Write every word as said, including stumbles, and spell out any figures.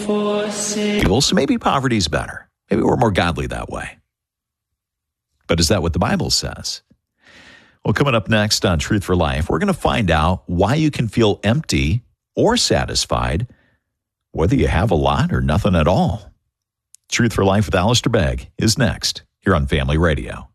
forsake. So maybe poverty's better. Maybe we're more godly that way. But is that what the Bible says? Well, coming up next on Truth for Life, we're going to find out why you can feel empty or satisfied, whether you have a lot or nothing at all. Truth for Life with Alistair Begg is next here on Family Radio.